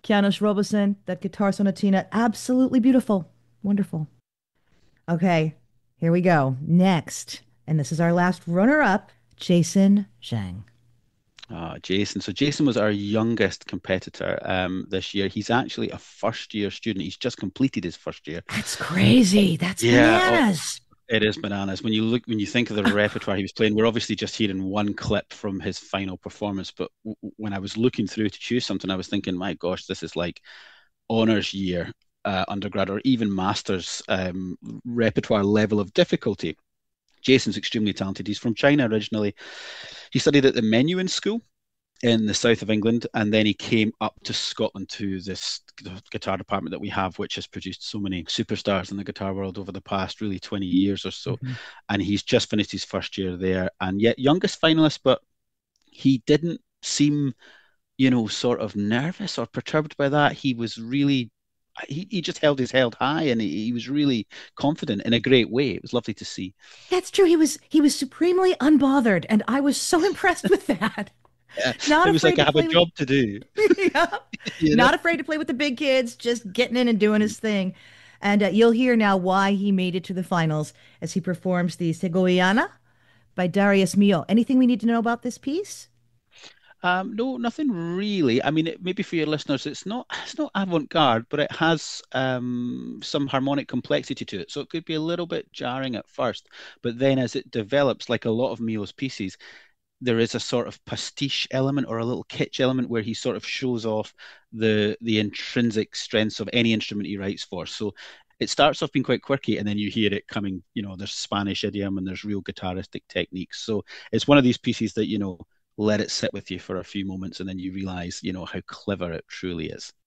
Janos Robeson, that guitar sonatina, absolutely beautiful. Wonderful. Okay, here we go. Next, and this is our last runner-up, Jason Zhang. Jason. So Jason was our youngest competitor this year. He's actually a first year student. He's just completed his first year. That's crazy. That's Yeah, oh, bananas. it is bananas. When you think of the repertoire he was playing, we're obviously just hearing one clip from his final performance. But when I was looking through to choose something, I was thinking, my gosh, this is like honors year, undergrad, or even master's repertoire level of difficulty. Jason's extremely talented. He's from China originally. He studied at the Menuhin School in the south of England, and then he came up to Scotland to this guitar department that we have, which has produced so many superstars in the guitar world over the past really 20 years or so. Mhm. And he's just finished his first year there, and yet youngest finalist, but he didn't seem, sort of nervous or perturbed by that. He was really. He just held his head high and he was really confident in a great way. It was lovely to see. That's true. He was supremely unbothered, and I was so impressed with that. Yeah, Not it was like afraid I to have a play with job to do, yeah. you know. Not afraid to play with the big kids, just getting in and doing his thing. And you'll hear now why he made it to the finals as he performs the Segoviana by Darius Milhaud. Anything we need to know about this piece? No, nothing really. I mean, maybe for your listeners, it's not avant-garde, but it has some harmonic complexity to it. So it could be a little bit jarring at first, but then as it develops, like a lot of Mio's pieces, there is a sort of pastiche element or a little kitsch element where he sort of shows off the intrinsic strengths of any instrument he writes for. So it starts off being quite quirky, and then you hear it coming. There's Spanish idiom and there's real guitaristic techniques. So it's one of these pieces that let it sit with you for a few moments, and then you realize how clever it truly is.